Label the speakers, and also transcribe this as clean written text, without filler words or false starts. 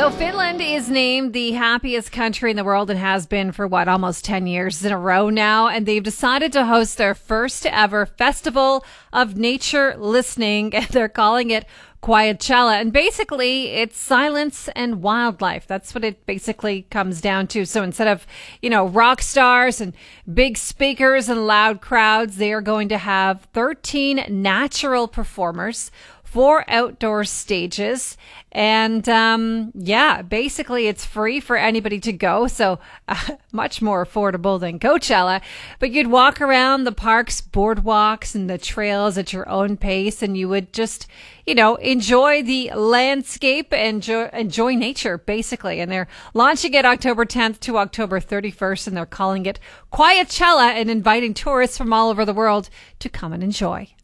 Speaker 1: So Finland is named the happiest country in the world and has been for almost 10 years in a row now. And they've decided to host their first ever festival of nature listening. And they're calling it Quietcella. And basically it's silence and wildlife. That's what it basically comes down to. So instead of, rock stars and big speakers and loud crowds, they are going to have 13 natural performers, 4 outdoor stages, and basically it's free for anybody to go, so much more affordable than Coachella. But you'd walk around the park's boardwalks and the trails at your own pace, and you would just, enjoy the landscape and enjoy nature, basically. And they're launching it October 10th to October 31st, and they're calling it Quietcella and inviting tourists from all over the world to come and enjoy.